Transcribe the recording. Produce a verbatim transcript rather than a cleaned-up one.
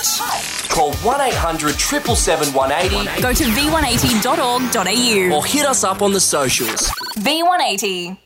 Call one eight hundred seven seven seven one eight zero Go to v one eighty dot org dot a u or hit us up on the socials. V one eighty.